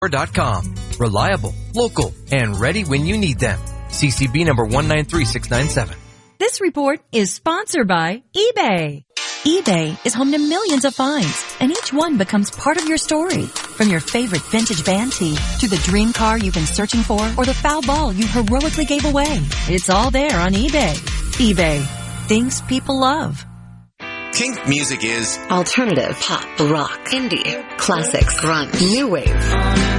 CCB.com. Reliable, local, and ready when you need them. CCB number 193697. This report is sponsored by eBay. eBay is home to millions of finds, and each one becomes part of your story. From your favorite vintage van tee to the dream car you've been searching for or the foul ball you heroically gave away. It's all there on eBay. eBay. Things people love. Kink music is alternative, pop, rock, indie, classics, grunge, new wave.